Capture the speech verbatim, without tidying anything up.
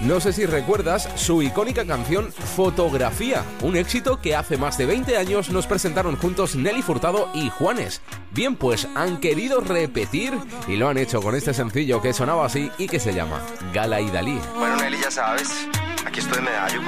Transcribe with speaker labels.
Speaker 1: No sé si recuerdas su icónica canción Fotografía, un éxito que hace más de veinte años nos presentaron juntos Nelly Furtado y Juanes. Bien, pues han querido repetir y lo han hecho con este sencillo que sonaba así y que se llama Gala y Dalí.
Speaker 2: Bueno, Nelly, ya sabes, aquí estoy de medallo